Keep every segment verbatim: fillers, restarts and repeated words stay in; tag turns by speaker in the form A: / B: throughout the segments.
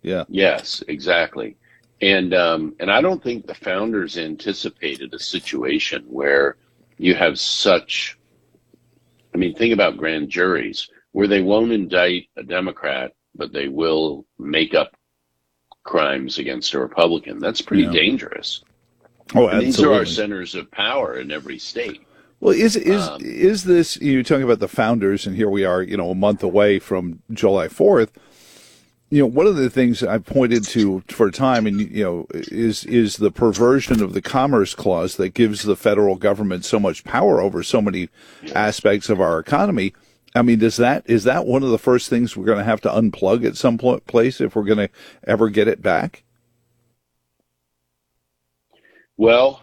A: Yeah.
B: Yes, exactly. And um, and I don't think the founders anticipated a situation where you have such, I mean, think about grand juries where they won't indict a Democrat, but they will make up crimes against a Republican. That's pretty
A: Yeah.
B: dangerous.
A: Oh,
B: And
A: absolutely.
B: these are our centers of power in every state.
A: Well, is is
B: Um,
A: is this, you're talking about the founders, and here we are, you know, a month away from July fourth. You know, one of the things I pointed to for a time, and you know, is is the perversion of the Commerce Clause that gives the federal government so much power over so many aspects of our economy. I mean, does that is that one of the first things we're going to have to unplug at some pl- place if we're going to ever get it back?
B: Well,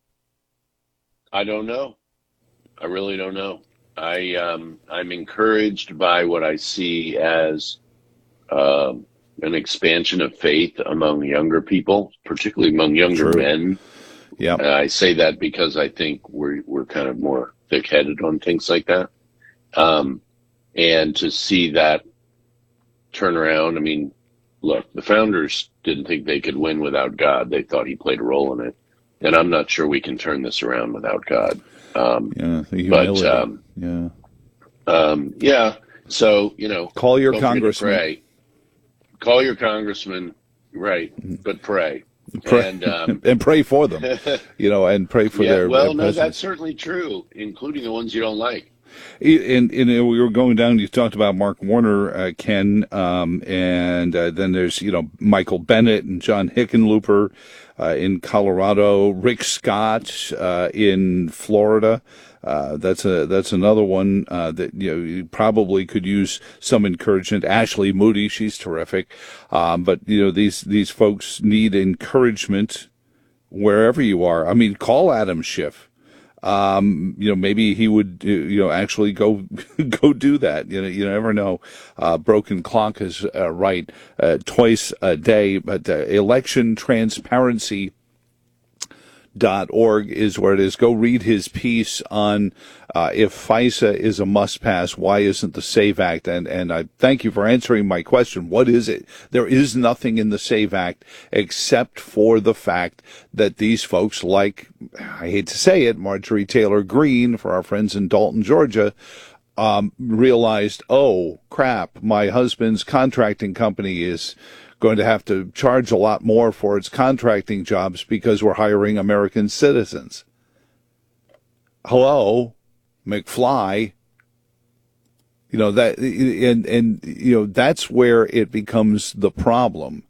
B: I don't know. I really don't know. I um, I'm encouraged by what I see as um, an expansion of faith among younger people, particularly among younger
A: True.
B: men.
A: Yeah,
B: Uh, I say that because I think we're we're kind of more thick-headed on things like that, um, and to see that turn around. I mean, look, the founders didn't think they could win without God. They thought He played a role in it, and I'm not sure we can turn this around without God. Um,
A: yeah, the
B: but
A: humility.
B: um,
A: yeah,
B: um, yeah, so you know,
A: call your
B: don't forget to
A: congressman.
B: pray. Call your congressman, right? But pray.
A: Pray,
B: and um,
A: and pray for them, you know, and pray for
B: yeah,
A: their.
B: well,
A: their
B: no,
A: presidents.
B: that's certainly true, including the ones you don't like.
A: And, and we were going down, you talked about Mark Warner, uh, Ken, um, and uh, then there's, you know, Michael Bennett and John Hickenlooper uh, in Colorado, Rick Scott uh, in Florida. Uh, that's a that's another one uh, that you know you probably could use some encouragement. Ashley Moody, she's terrific, um, but you know these these folks need encouragement wherever you are. I mean, call Adam Schiff. Um, you know, maybe he would, you know, actually go, go do that. You know, you never know. Uh, Broken Clock is uh, right, uh, twice a day, but uh, election transparency dot org is where it is. Go read his piece on uh, if FISA is a must-pass, why isn't the SAVE Act? And and I thank you for answering my question. What is it? There is nothing in the SAVE Act except for the fact that these folks, like, I hate to say it, Marjorie Taylor Greene, for our friends in Dalton, Georgia, um, realized, oh, crap, my husband's contracting company is going to have to charge a lot more for its contracting jobs because we're hiring American citizens. Hello, McFly. You know, that, and, and, you know, that's where it becomes the problem.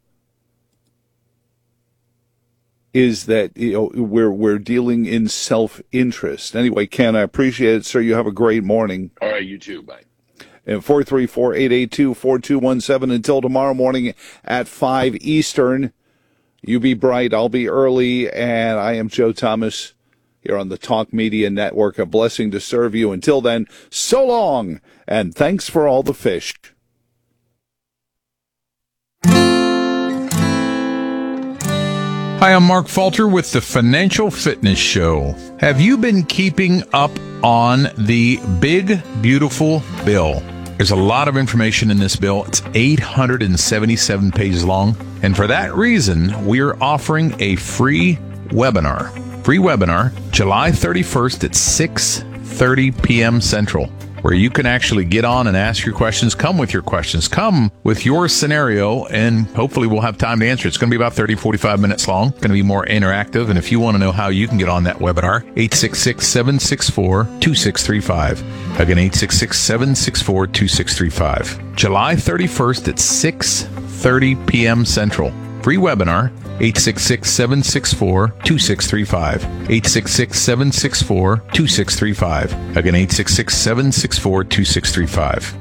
A: Is that, you know, we're, we're dealing in self-interest. Anyway, Ken, I appreciate it, sir. You have a great morning.
B: All right, you too. Bye.
A: And four three four, eight eight two, four two one seven until tomorrow morning at five Eastern. You be bright, I'll be early, and I am Joe Thomas here on the Talk Media Network. A blessing to serve you. Until then, so long, and thanks for all the fish.
C: Hi, I'm Mark Falter with the Financial Fitness Show. Have you been keeping up on the big, beautiful bill? There's a lot of information in this bill. It's eight hundred seventy-seven pages long. And for that reason, we're offering a free webinar. Free webinar, July thirty-first at six thirty p.m. Central, where you can actually get on and ask your questions. Come with your questions. Come with your scenario, and hopefully we'll have time to answer. It's going to be about thirty, forty-five minutes long. It's going to be more interactive. And if you want to know how you can get on that webinar, eight six six, seven six four, two six three five. Again, eight six six, seven six four, two six three five. July thirty-first at six thirty p.m. Central. Free webinar, eight six six, seven six four, two six three five. eight six six, seven six four, two six three five. Again, eight six six, seven six four, two six three five.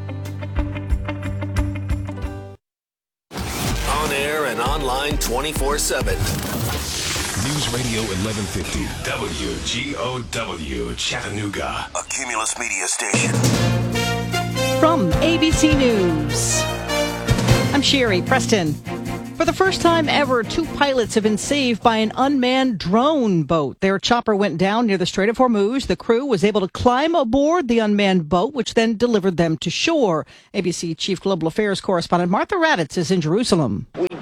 D: On air and online twenty-four seven.
E: News Radio eleven fifty, W G O W, Chattanooga.
D: A Cumulus Media station.
F: From A B C News, I'm Sherry Preston. For the first time ever, two pilots have been saved by an unmanned drone boat. Their chopper went down near the Strait of Hormuz. The crew was able to climb aboard the unmanned boat, which then delivered them to shore. A B C Chief Global Affairs correspondent Martha Raddatz is in Jerusalem.
G: We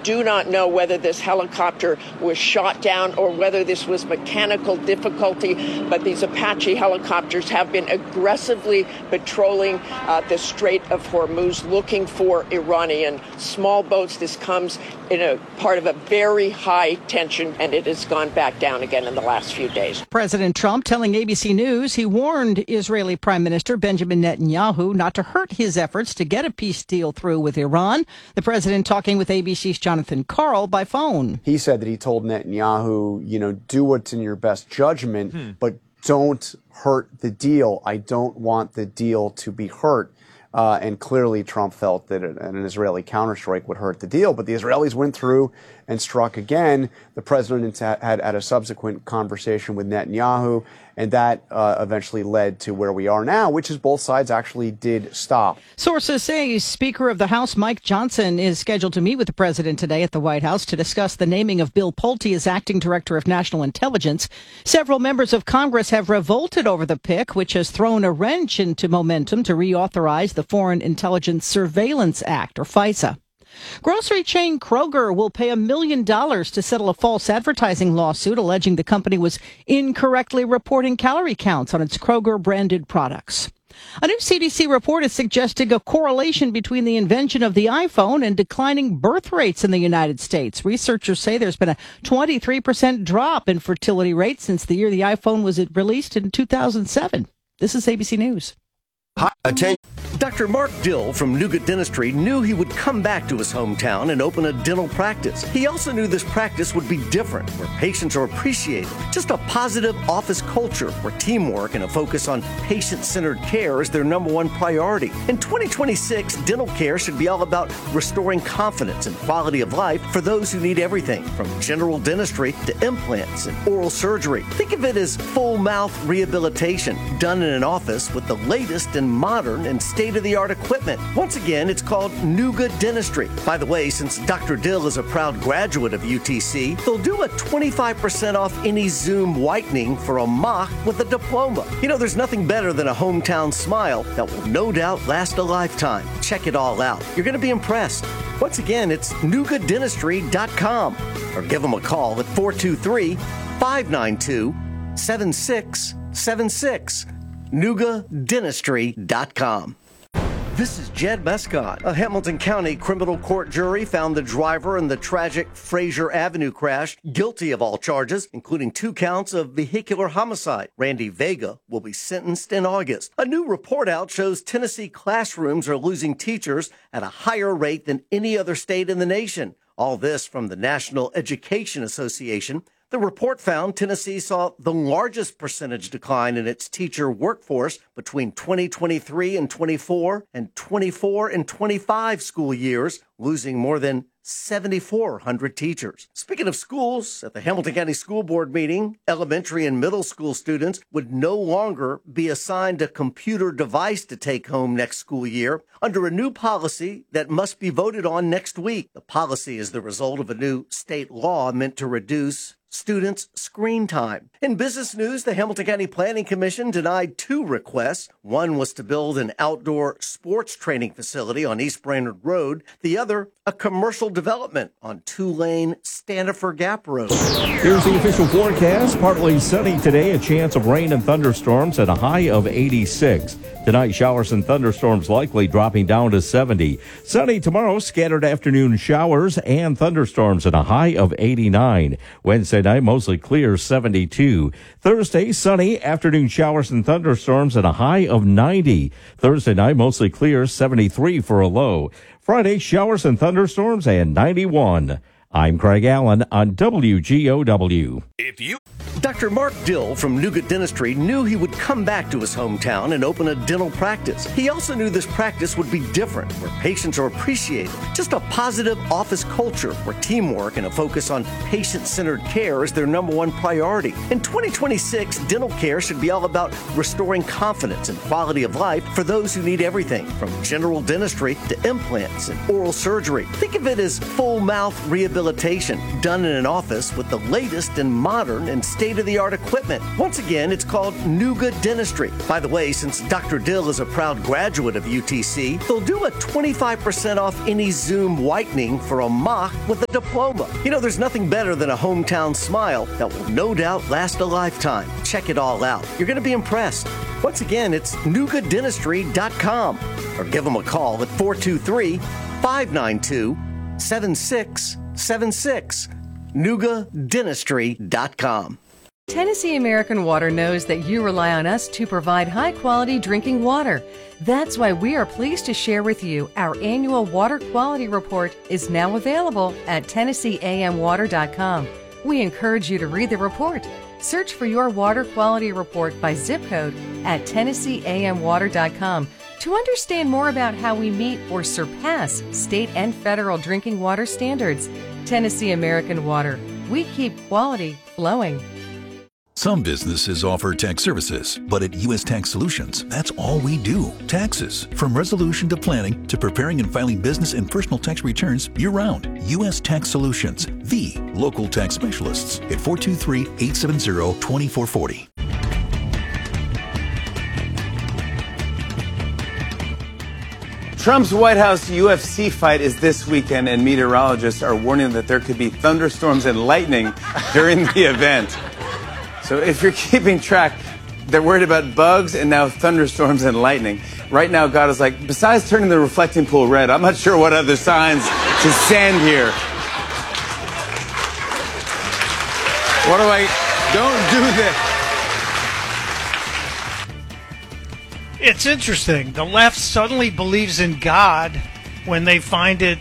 G: do not know whether this helicopter was shot down or whether this was mechanical difficulty, but these Apache helicopters have been aggressively patrolling uh, the Strait of Hormuz looking for Iranian small boats. This comes in a part of a very high tension, and it has gone back down again in the last few days.
F: President Trump telling A B C News he warned Israeli Prime Minister Benjamin Netanyahu not to hurt his efforts to get a peace deal through with Iran. The president talking with A B C's Jonathan Karl by phone.
H: He said that he told Netanyahu, you know, do what's in your best judgment, hmm. but don't hurt the deal. I don't want the deal to be hurt. Uh, and clearly Trump felt that an Israeli counterstrike would hurt the deal. But the Israelis went through and struck again. The president had had a subsequent conversation with Netanyahu, and that uh, eventually led to where we are now, which is both sides actually did stop.
F: Sources say Speaker of the House Mike Johnson is scheduled to meet with the president today at the White House to discuss the naming of Bill Pulte as acting director of national intelligence. Several members of Congress have revolted over the pick, which has thrown a wrench into momentum to reauthorize the Foreign Intelligence Surveillance Act, or FISA. Grocery chain Kroger will pay a million dollars to settle a false advertising lawsuit alleging the company was incorrectly reporting calorie counts on its Kroger-branded products. A new C D C report is suggesting a correlation between the invention of the iPhone and declining birth rates in the United States. Researchers say there's been a twenty-three percent drop in fertility rates since the year the iPhone was released in two thousand seven. This is A B C News.
I: Hi, attention. Doctor Mark Dill from Nuga Dentistry knew he would come back to his hometown and open a dental practice. He also knew this practice would be different, where patients are appreciated. Just a positive office culture where teamwork and a focus on patient-centered care is their number one priority. In twenty twenty-six, dental care should be all about restoring confidence and quality of life for those who need everything, from general dentistry to implants and oral surgery. Think of it as full mouth rehabilitation done in an office with the latest and modern and state-of-the-art equipment. Once again, it's called Nuga Dentistry. By the way, since Doctor Dill is a proud graduate of U T C, they'll do a twenty-five percent off any Zoom whitening for a mock with a diploma. You know, there's nothing better than a hometown smile that will no doubt last a lifetime. Check it all out. You're going to be impressed. Once again, it's nuga dentistry dot com or give them a call at four two three, five nine two, seven six seven six. nuga dentistry dot com. This is Jed Mescott. A Hamilton County criminal court jury found the driver in the tragic Fraser Avenue crash guilty of all charges, including two counts of vehicular homicide. Randy Vega will be sentenced in August. A new report out shows Tennessee classrooms are losing teachers at a higher rate than any other state in the nation. All this from the National Education Association. The report found Tennessee saw the largest percentage decline in its teacher workforce between twenty twenty-three and twenty-four and twenty-four and twenty-five school years, losing more than seven thousand four hundred teachers. Speaking of schools, at the Hamilton County School Board meeting, elementary and middle school students would no longer be assigned a computer device to take home next school year under a new policy that must be voted on next week. The policy is the result of a new state law meant to reduce students' screen time. In business news, the Hamilton County Planning Commission denied two requests. One was to build an outdoor sports training facility on East Brainerd Road. The other, a commercial development on two-lane Stanifer Gap Road.
J: Here's the official forecast. Partly sunny today, a chance of rain and thunderstorms at a high of eighty-six. Tonight, showers and thunderstorms likely dropping down to seventy. Sunny tomorrow, scattered afternoon showers and thunderstorms at a high of eighty-nine. Wednesday night, mostly clear, seventy-two. Thursday, sunny, afternoon showers and thunderstorms at a high of ninety. Thursday night, mostly clear, seventy-three for a low. Friday, showers and thunderstorms and ninety-one. I'm Craig Allen on W G O W.
E: If you
I: Doctor Mark Dill from Nuga Dentistry knew he would come back to his hometown and open a dental practice. He also knew this practice would be different, where patients are appreciated. Just a positive office culture where teamwork and a focus on patient-centered care is their number one priority. In twenty twenty-six, dental care should be all about restoring confidence and quality of life for those who need everything, from general dentistry to implants and oral surgery. Think of it as full mouth rehabilitation done in an office with the latest and modern and state state-of-the-art equipment. Once again, it's called Nuga Dentistry. By the way, since Doctor Dill is a proud graduate of U T C, they'll do a twenty-five percent off any Zoom whitening for a mock with a diploma. You know, there's nothing better than a hometown smile that will no doubt last a lifetime. Check it all out. You're going to be impressed. Once again, it's nuga dentistry dot com or give them a call at four two three, five nine two, seven six seven six. nuga dentistry dot com.
K: Tennessee American Water knows that you rely on us to provide high-quality drinking water. That's why we are pleased to share with you our annual water quality report is now available at tennessee a m water dot com. We encourage you to read the report. Search for your water quality report by zip code at tennessee a m water dot com to understand more about how we meet or surpass state and federal drinking water standards. Tennessee American Water. We keep quality flowing.
L: Some businesses offer tax services, but at U S Tax Solutions, that's all we do. Taxes. From resolution to planning to preparing and filing business and personal tax returns year-round. U S Tax Solutions, the local tax specialists at four two three, eight seven zero, two four four zero.
M: Trump's White House U F C fight is this weekend, and meteorologists are warning that there could be thunderstorms and lightning during the event. So if you're keeping track, they're worried about bugs and now thunderstorms and lightning. Right now, God is like, besides turning the reflecting pool red, I'm not sure what other signs to send here. What do I... Don't do this.
N: It's interesting. The left suddenly believes in God when they find it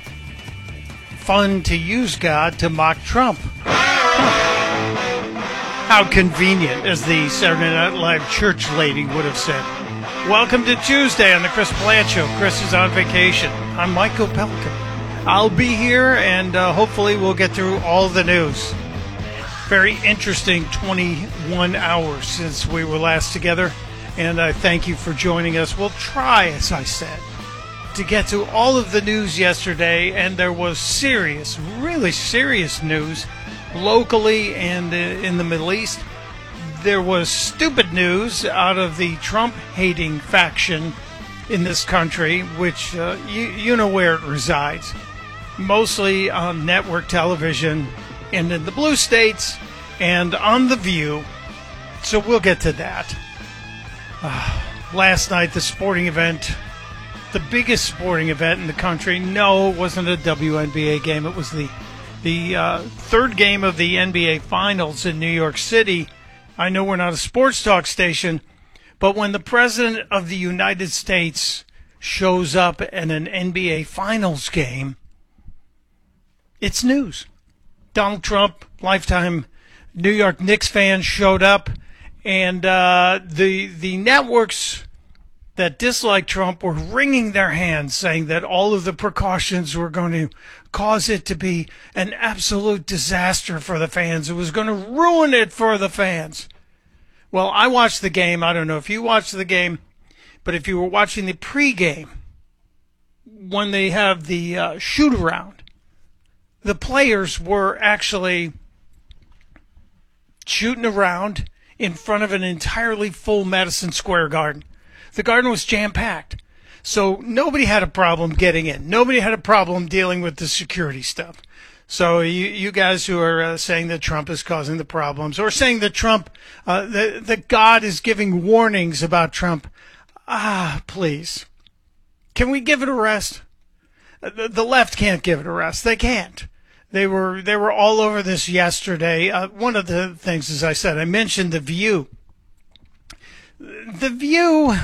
N: fun to use God to mock Trump. Huh. How convenient, as the Saturday Night Live church lady would have said. Welcome to Tuesday on the Chris Plante Show. Chris is on vacation. I'm Michael Pelican. I'll be here, and uh, hopefully we'll get through all the news. Very interesting twenty-one hours since we were last together, and I thank you for joining us. We'll try, as I said, to get to all of the news yesterday, and there was serious, really serious news locally and uh, in the Middle East. There was stupid news out of the Trump-hating faction in this country, which uh, you, you know where it resides, mostly on network television and in the blue states and on The View. So we'll get to that. Uh, last night, the sporting event, the biggest sporting event in the country. No, it wasn't a W N B A game. It was the The uh, third game of the N B A Finals in New York City. I know we're not a sports talk station, but when the President of the United States shows up at an N B A Finals game, it's news. Donald Trump, lifetime New York Knicks fan, showed up, and uh, the the networks that dislike Trump were wringing their hands, saying that all of the precautions were going to cause it to be an absolute disaster for the fans. It was going to ruin it for the fans. Well, I watched the game. I don't know if you watched the game, but if you were watching the pregame, when they have the uh, shoot-around, the players were actually shooting around in front of an entirely full Madison Square Garden. The garden was jam-packed, so nobody had a problem getting in. Nobody had a problem dealing with the security stuff. So you, you guys who are uh, saying that Trump is causing the problems, or saying that Trump, uh, that, that God is giving warnings about Trump, ah, please. Can we give it a rest? The, the left can't give it a rest. They can't. They were they were all over this yesterday. Uh, one of the things, as I said, I mentioned The View. The View...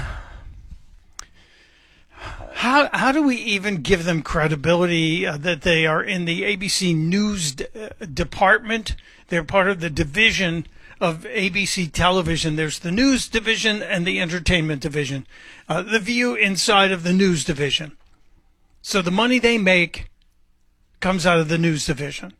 N: How how do we even give them credibility uh, that they are in the A B C News d- uh, department? They're part of the division of A B C Television. There's the news division and the entertainment division. Uh, the View inside of the news division. So the money they make comes out of the news division.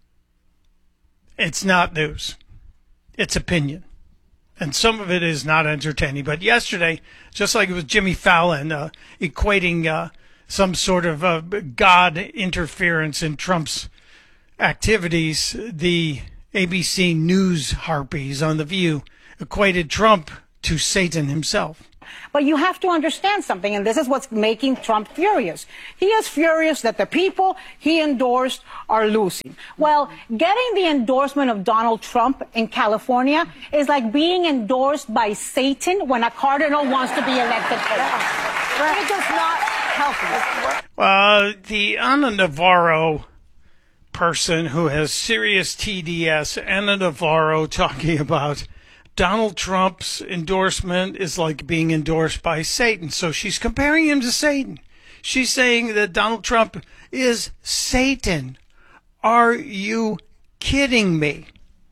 N: It's not news. It's opinion. And some of it is not entertaining. But yesterday, just like it was Jimmy Fallon uh, equating uh, some sort of uh, God interference in Trump's activities, the A B C News harpies on The View equated Trump to Satan himself.
O: But you have to understand something, and this is what's making Trump furious. He is furious that the people he endorsed are losing. Well, getting the endorsement of Donald Trump in California is like being endorsed by Satan when a cardinal wants to be elected president. It's just not healthy.
N: Uh, the Ana Navarro person who has serious T D S, Ana Navarro, talking about Donald Trump's endorsement is like being endorsed by Satan. So she's comparing him to Satan. She's saying that Donald Trump is Satan. Are you kidding me?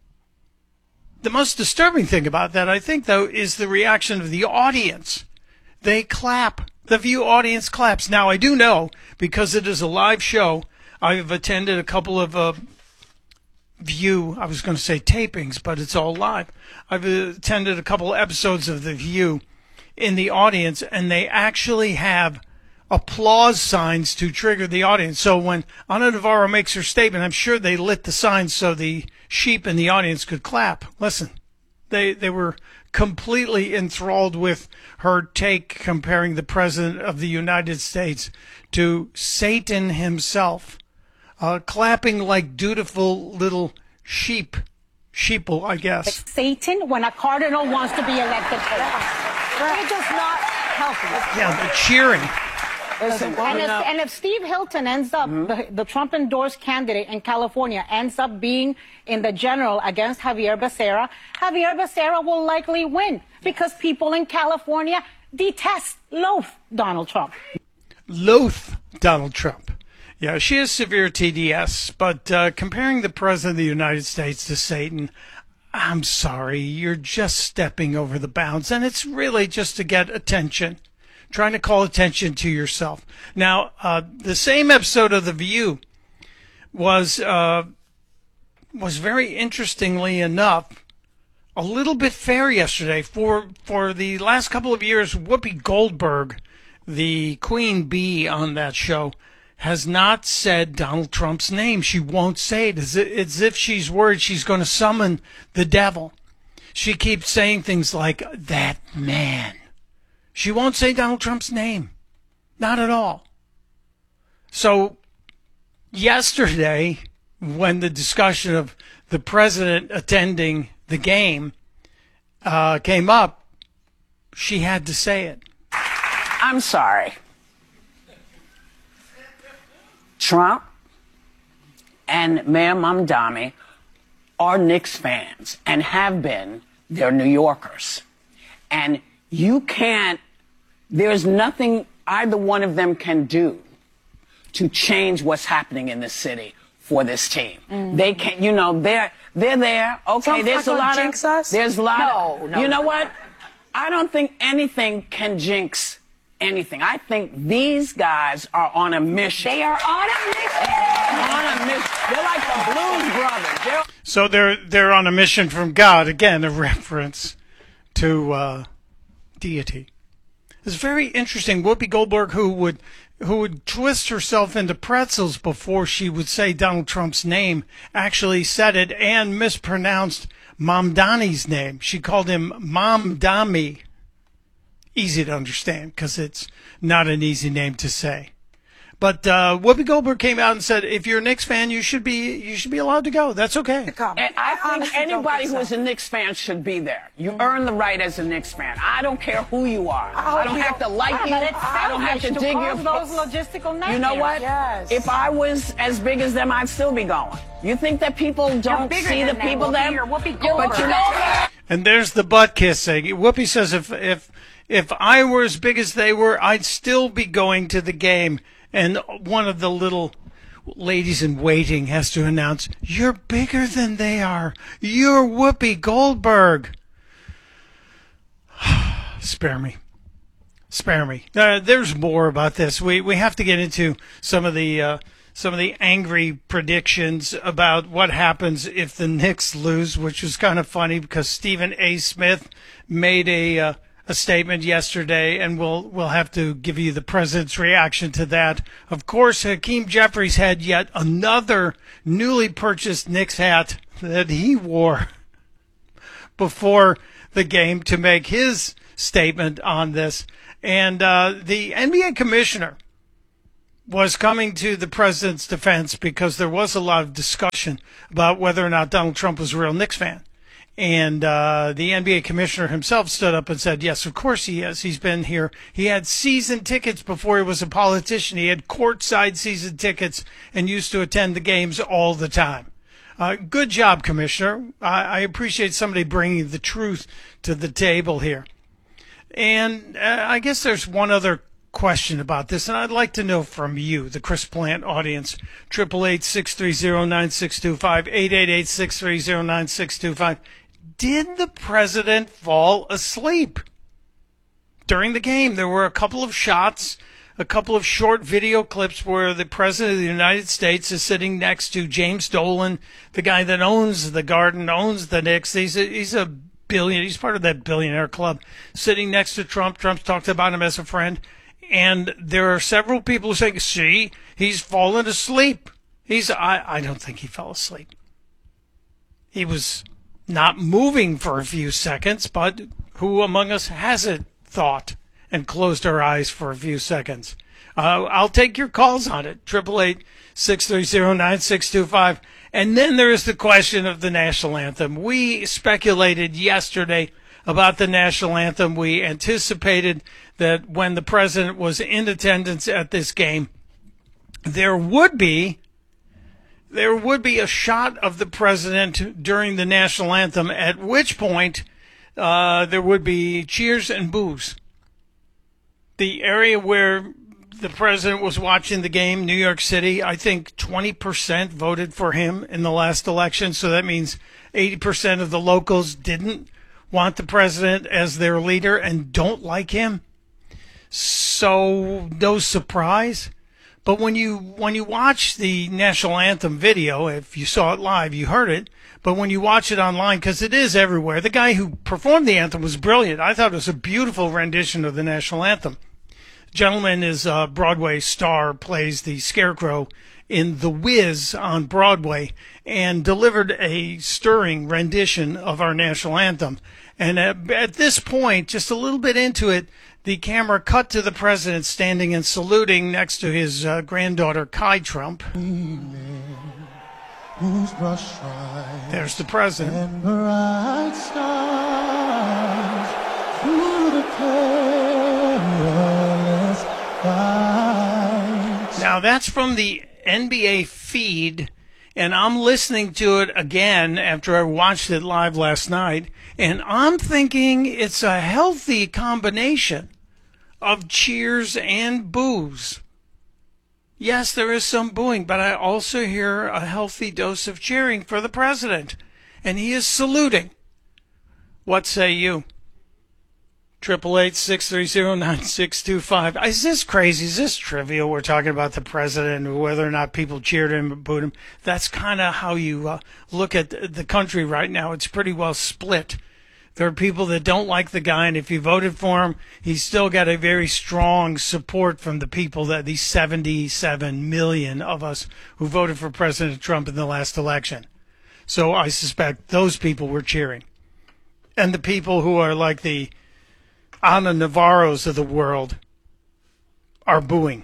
N: The most disturbing thing about that, I think, though, is the reaction of the audience. They clap. The View audience claps. Now, I do know, because it is a live show, I've attended a couple of uh, View, I was going to say tapings, but it's all live. I've attended a couple episodes of The View in the audience, and they actually have applause signs to trigger the audience. So when Ana Navarro makes her statement, I'm sure they lit the signs so the sheep in the audience could clap. Listen, they they were completely enthralled with her take comparing the President of the United States to Satan himself. Uh, clapping like dutiful little sheep, sheeple, I guess.
O: Satan when a cardinal wants to be elected president. It's just not healthy.
N: Yeah, the cheering.
O: Listen, and, if, and if Steve Hilton ends up, mm-hmm. the, the Trump-endorsed candidate in California, ends up being in the general against Javier Becerra, Javier Becerra will likely win because people in California detest, loathe Donald Trump.
N: Loathe Donald Trump. Yeah, she has severe T D S, but uh, comparing the President of the United States to Satan, I'm sorry, you're just stepping over the bounds, and it's really just to get attention, trying to call attention to yourself. Now, uh, the same episode of The View was, uh, was very interestingly enough, a little bit fair yesterday. For, for the last couple of years, Whoopi Goldberg, the queen bee on that show, has not said Donald Trump's name. She won't say it. It's as if she's worried she's going to summon the devil. She keeps saying things like, that man. She won't say Donald Trump's name. Not at all. So yesterday, when the discussion of the president attending the game uh, came up, she had to say it.
P: I'm sorry. Trump and Mayor Mamdani are Knicks fans and have been. They're New Yorkers. And you can't, there's nothing either one of them can do to change what's happening in this city for this team. Mm-hmm. They can't, you know, they're, they're there. Okay,
Q: Trump's
P: there's a lot
Q: jinx
P: of,
Q: us?
P: there's a lot
Q: no,
P: of,
Q: no,
P: you know
Q: no.
P: what? I don't think anything can jinx anything. I think these guys are on a mission.
Q: They are on a mission.
P: on a mission. They're like the Blues Brothers. They're
N: So they're they're on a mission from God. Again, a reference to uh, deity. It's very interesting. Whoopi Goldberg, who would who would twist herself into pretzels before she would say Donald Trump's name, actually said it and mispronounced Mamdani's name. She called him Mamdami. Easy to understand because it's not an easy name to say. But uh, Whoopi Goldberg came out and said, if you're a Knicks fan, you should be you should be allowed to go. That's okay.
P: And I think anybody who is a Knicks fan should be there. You earn the right as a Knicks fan. I don't care who you are. I don't have to like you. I don't have to dig your
O: those logistical nightmares.
P: You know what?
O: Yes.
P: If I was as big as them, I'd still be going. You think that people don't see the people that? But you know.
N: And there's the butt kissing. Whoopi says, if if if I were as big as they were, I'd still be going to the game. And one of the little ladies in waiting has to announce, you're bigger than they are. You're Whoopi Goldberg. Spare me. Spare me. Uh, there's more about this. We we have to get into some of the uh, some of the angry predictions about what happens if the Knicks lose, which was kind of funny because Stephen A. Smith made a uh, a statement yesterday, and we'll we'll have to give you the president's reaction to that. Of course, Hakeem Jeffries had yet another newly purchased Knicks hat that he wore before the game to make his statement on this. And uh, the N B A commissioner was coming to the president's defense because there was a lot of discussion about whether or not Donald Trump was a real Knicks fan. And uh, the N B A commissioner himself stood up and said, yes, of course he is. He's been here. He had season tickets before he was a politician. He had courtside season tickets and used to attend the games all the time. Uh, good job, Commissioner. I, I appreciate somebody bringing the truth to the table here. And uh, I guess there's one other question about this, and I'd like to know from you, the Chris Plant audience. eight eight eight, six three zero, nine six two five, eight eight eight, six three zero, nine six two five. Did the president fall asleep during the game? There were a couple of shots, a couple of short video clips where the president of the United States is sitting next to James Dolan, the guy that owns the Garden, owns the Knicks. He's a, he's a billion. He's part of that billionaire club, sitting next to Trump. Trump's talked about him as a friend. And there are several people saying, see, he's fallen asleep. He's, I, I don't think he fell asleep. He was not moving for a few seconds, but who among us hasn't thought and closed our eyes for a few seconds? Uh, I'll take your calls on it. eight eight eight, six three zero, nine six two five. And then there is the question of the national anthem. We speculated yesterday about the national anthem. We anticipated that when the president was in attendance at this game, there would be there would be a shot of the president during the national anthem, at which point uh, there would be cheers and boos. The area where the president was watching the game, New York City, I think twenty percent voted for him in the last election. So that means eighty percent of the locals didn't want the president as their leader and don't like him. So no surprise. But when you when you watch the national anthem video, if you saw it live, you heard it. But when you watch it online, because it is everywhere, the guy who performed the anthem was brilliant. I thought it was a beautiful rendition of the national anthem. Gentleman is a Broadway star, plays the Scarecrow in The Wiz on Broadway, and delivered a stirring rendition of our national anthem. And at, at this point, just a little bit into it, the camera cut to the president standing and saluting next to his uh, granddaughter, Kai Trump. There's the president.
Q: And bright stars through the perilous fights.
N: Now, that's from the N B A feed, and I'm listening to it again after I watched it live last night, and I'm thinking it's a healthy combination of cheers and boos. Yes, there is some booing, but I also hear a healthy dose of cheering for the president, and he is saluting. What say you? eight eight eight, six three zero, nine six two five. Is this crazy? Is this trivial? We're talking about the president and whether or not people cheered him or booed him. That's kind of how you uh, look at the country right now. It's pretty well split. There are people that don't like the guy, and if you voted for him, he's still got a very strong support from the people, that these seventy-seven million of us who voted for President Trump in the last election. So I suspect those people were cheering. And the people who are like the Ana Navarros of the world are booing.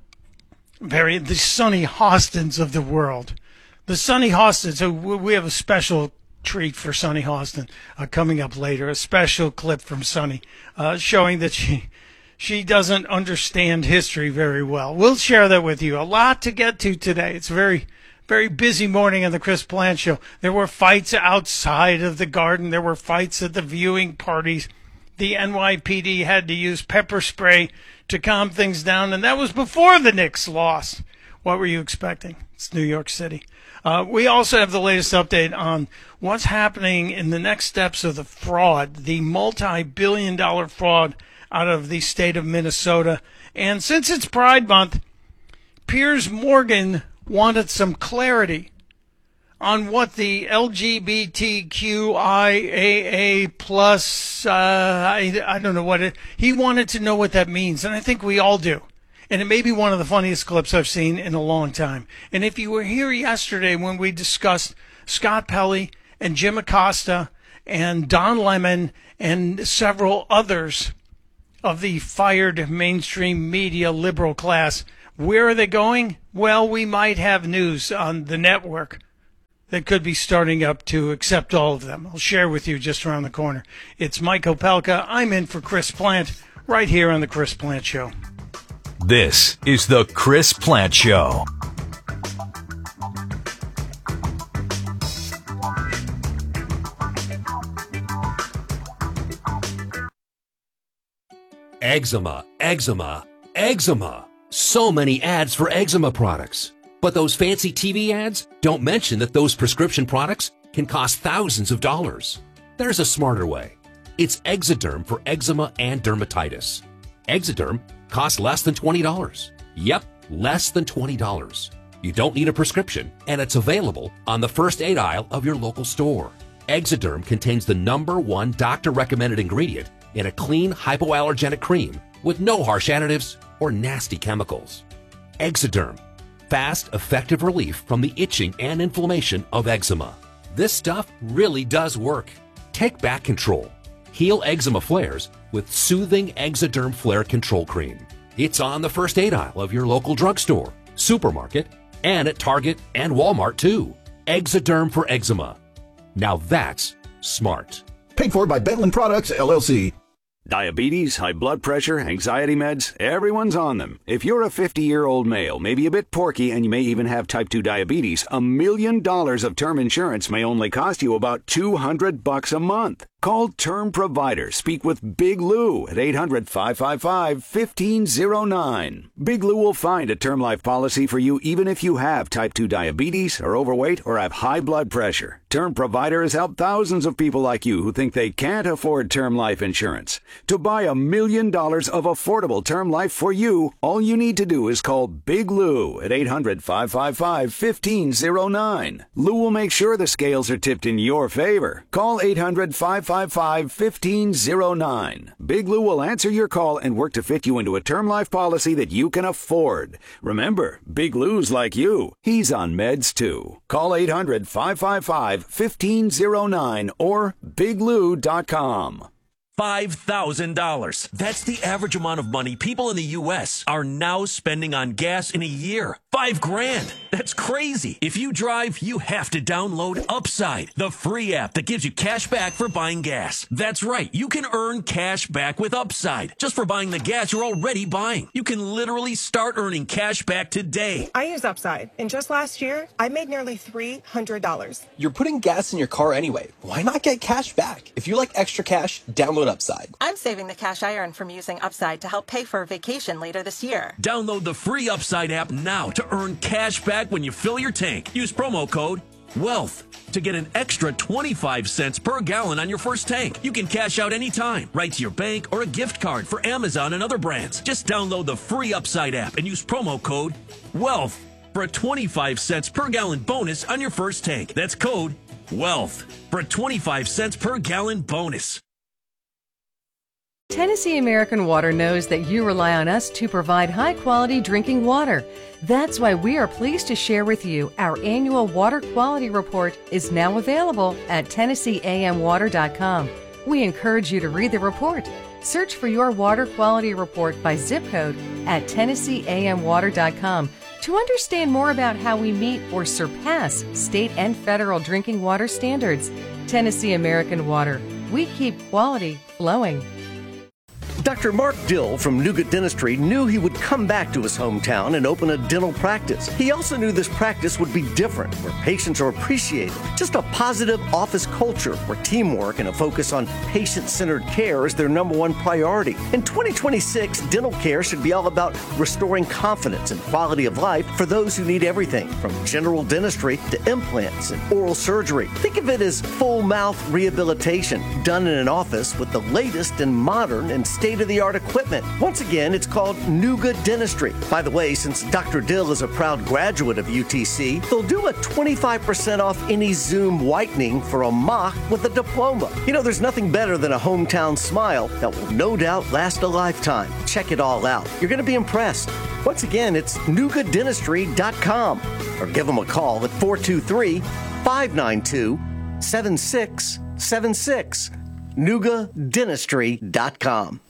N: Very the Sonny Hostins of the world. The Sonny Hostins, so we have a special treat for Sonny Hostin uh, coming up later, a special clip from Sonny uh, showing that she she doesn't understand history very well. We'll share that with you. A lot to get to today. It's a very, very busy morning on the Chris Plant Show. There were fights outside of the Garden. There were fights at the viewing parties. The N Y P D had to use pepper spray to calm things down, and that was before the Knicks lost. What were you expecting? It's New York City. Uh, we also have the latest update on what's happening in the next steps of the fraud, the multi-billion dollar fraud out of the state of Minnesota. And since it's Pride Month, Piers Morgan wanted some clarity on what the L G B T Q I A A plus, uh, I, I don't know what it, he wanted to know what that means. And I think we all do. And it may be one of the funniest clips I've seen in a long time. And if you were here yesterday when we discussed Scott Pelley and Jim Acosta and Don Lemon and several others of the fired mainstream media liberal class, where are they going? Well, we might have news on the network that could be starting up to accept all of them. I'll share with you just around the corner. It's Mike Opelka. I'm in for Chris Plant right here on The Chris Plant Show.
E: This is The Chris Plant Show.
R: Eczema, eczema, eczema. So many ads for eczema products. But those fancy T V ads don't mention that those prescription products can cost thousands of dollars. There's a smarter way. It's Exoderm for eczema and dermatitis. Exoderm costs less than twenty dollars. Yep, less than twenty dollars. You don't need a prescription, and it's available on the first aid aisle of your local store. Exoderm contains the number one doctor-recommended ingredient in a clean hypoallergenic cream with no harsh additives or nasty chemicals. Exoderm. Fast, effective relief from the itching and inflammation of eczema. This stuff really does work. Take back control. Heal eczema flares with soothing Exoderm Flare Control Cream. It's on the first aid aisle of your local drugstore, supermarket, and at Target and Walmart too. Exoderm for eczema. Now that's smart.
S: Paid for by Bedlin Products, L L C.
T: Diabetes, high blood pressure, anxiety meds, everyone's on them. If you're a fifty-year-old male, maybe a bit porky, and you may even have type two diabetes, a million dollars of term insurance may only cost you about two hundred bucks a month. Call Term Provider. Speak with Big Lou at eight hundred, five five five, one five zero nine. Big Lou will find a term life policy for you even if you have type two diabetes, are overweight, or have high blood pressure. Term Provider has helped thousands of people like you who think they can't afford term life insurance. To buy a million dollars of affordable term life for you, all you need to do is call Big Lou at eight hundred, five five five, one five zero nine. Lou will make sure the scales are tipped in your favor. Call eight hundred, five five five, one five zero nine. Big Lou will answer your call and work to fit you into a term life policy that you can afford. Remember, Big Lou's like you. He's on meds too. Call eight hundred, five five five, one five zero nine or big lou dot com.
U: five thousand dollars. That's the average amount of money people in the U S are now spending on gas in a year. Five grand. That's crazy. If you drive, you have to download Upside, the free app that gives you cash back for buying gas. That's right. You can earn cash back with Upside just for buying the gas you're already buying. You can literally start earning cash back today.
V: I use Upside, and just last year, I made nearly three hundred dollars.
W: You're putting gas in your car anyway. Why not get cash back? If you like extra cash, download Upside.
X: I'm saving the cash I earn from using Upside to help pay for a vacation later this year.
U: Download the free Upside app now to earn cash back when you fill your tank. Use promo code WEALTH to get an extra twenty-five cents per gallon on your first tank. You can cash out anytime, right to your bank or a gift card for Amazon and other brands. Just download the free Upside app and use promo code WEALTH for a twenty-five cents per gallon bonus on your first tank. That's code WEALTH for a twenty-five cents per gallon bonus.
K: Tennessee American Water knows that you rely on us to provide high-quality drinking water. That's why we are pleased to share with you our annual water quality report is now available at Tennessee A M water dot com. We encourage you to read the report. Search for your water quality report by zip code at Tennessee A M water dot com to understand more about how we meet or surpass state and federal drinking water standards. Tennessee American Water. We keep quality flowing.
I: Doctor Mark Dill from Nougat Dentistry knew he would come back to his hometown and open a dental practice. He also knew this practice would be different, where patients are appreciated. Just a positive office culture where teamwork and a focus on patient-centered care is their number one priority. In twenty twenty-six, dental care should be all about restoring confidence and quality of life for those who need everything, from general dentistry to implants and oral surgery. Think of it as full mouth rehabilitation done in an office with the latest and modern and state of state-of-the-art equipment. Once again, it's called Nuga Dentistry. By the way, since Doctor Dill is a proud graduate of U T C, they'll do a twenty-five percent off any Zoom whitening for a mock with a diploma. You know, there's nothing better than a hometown smile that will no doubt last a lifetime. Check it all out. You're going to be impressed. Once again, it's nuga dentistry dot com or give them a call at four two three, five nine two, seven six seven six. nuga dentistry dot com.